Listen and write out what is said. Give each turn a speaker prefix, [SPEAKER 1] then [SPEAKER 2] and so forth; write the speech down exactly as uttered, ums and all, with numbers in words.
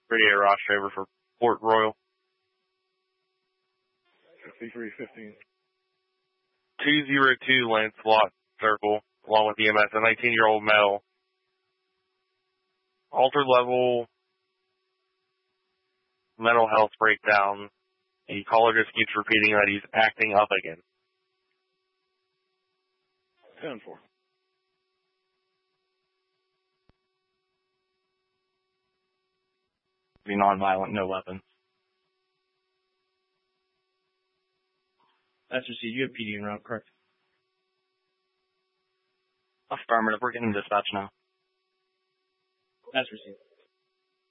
[SPEAKER 1] Radio Ross Shaver for Port Royal.
[SPEAKER 2] fifty-three fifteen.
[SPEAKER 1] two zero two Lancelot Circle, along with E M S, a nineteen-year-old male. Altered level mental health breakdown. The caller just keeps repeating that he's acting up again.
[SPEAKER 2] ten four.
[SPEAKER 3] Be non-violent, no weapons.
[SPEAKER 4] That's received. You have P D en route, correct?
[SPEAKER 3] Affirmative. We're getting dispatch now.
[SPEAKER 4] That's received.